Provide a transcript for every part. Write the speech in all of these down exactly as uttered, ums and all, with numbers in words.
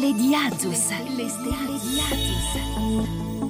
stelle di Azus. Le stelle di Azus.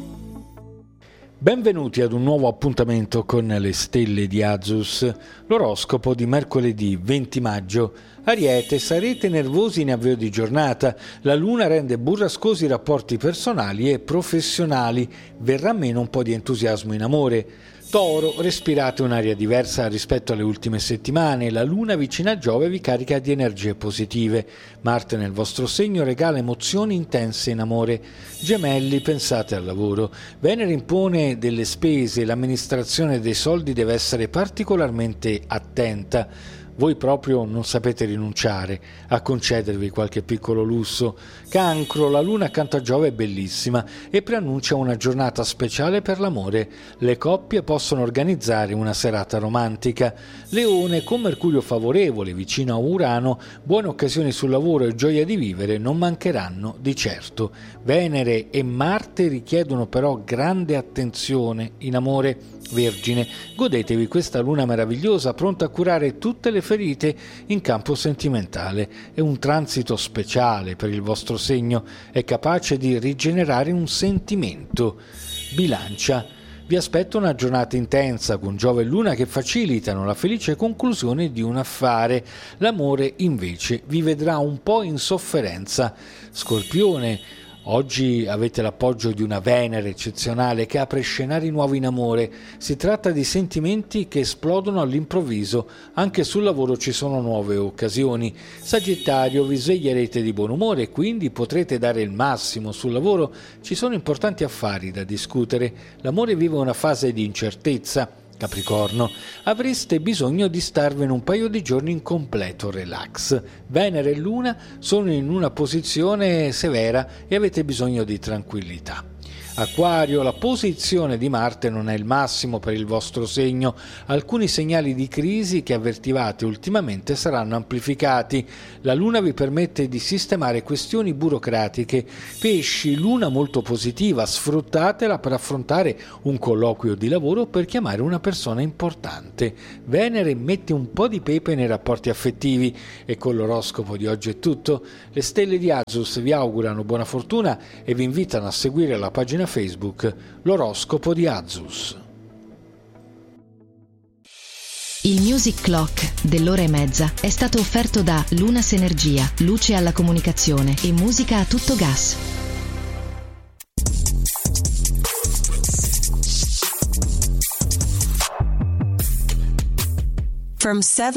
Benvenuti ad un nuovo appuntamento con le stelle di Azus, l'oroscopo di mercoledì venti maggio. Ariete, sarete nervosi in avvio di giornata, la luna rende burrascosi i rapporti personali e professionali, verrà meno un po' di entusiasmo in amore. Toro, respirate un'aria diversa rispetto alle ultime settimane, la luna vicina a Giove vi carica di energie positive, Marte nel vostro segno regala emozioni intense in amore. Gemelli, pensate al lavoro, Venere impone delle spese, l'amministrazione dei soldi deve essere particolarmente attenta. Voi proprio non sapete rinunciare a concedervi qualche piccolo lusso. Cancro, la luna accanto a Giove è bellissima e preannuncia una giornata speciale per l'amore. Le coppie possono organizzare una serata romantica. Leone, con Mercurio favorevole vicino a Urano, buone occasioni sul lavoro e gioia di vivere non mancheranno di certo. Venere e Marte richiedono però grande attenzione in amore. Vergine, godetevi questa luna meravigliosa pronta a curare tutte le ferite in campo sentimentale. È un transito speciale per il vostro segno, è capace di rigenerare un sentimento. Bilancia, vi aspetta una giornata intensa con Giove e Luna che facilitano la felice conclusione di un affare. L'amore invece vi vedrà un po' in sofferenza. Scorpione, oggi avete l'appoggio di una Venere eccezionale che apre scenari nuovi in amore. Si tratta di sentimenti che esplodono all'improvviso. Anche sul lavoro ci sono nuove occasioni. Sagittario, vi sveglierete di buon umore e quindi potrete dare il massimo sul lavoro. Ci sono importanti affari da discutere. L'amore vive una fase di incertezza. Capricorno, avreste bisogno di starvene un paio di giorni in completo relax. Venere e Luna sono in una posizione severa e avete bisogno di tranquillità. Acquario, la posizione di Marte non è il massimo per il vostro segno. Alcuni segnali di crisi che avvertivate ultimamente saranno amplificati. La Luna vi permette di sistemare questioni burocratiche. Pesci, luna molto positiva, sfruttatela per affrontare un colloquio di lavoro o per chiamare una persona importante. Venere mette un po' di pepe nei rapporti affettivi. E con l'oroscopo di oggi è tutto. Le stelle di Azus vi augurano buona fortuna e vi invitano a seguire la pagina Facebook l'oroscopo di Azus. Il Music Clock dell'ora e mezza è stato offerto da Lunas Energia, luce alla comunicazione e musica a tutto gas. From seven